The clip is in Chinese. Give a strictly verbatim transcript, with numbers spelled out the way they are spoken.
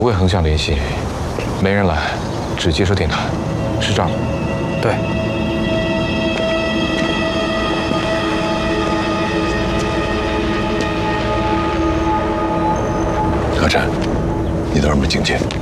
未横向联系，没人来，只接收电台，是这儿吗？ 对。 何琛，你的耳目警戒。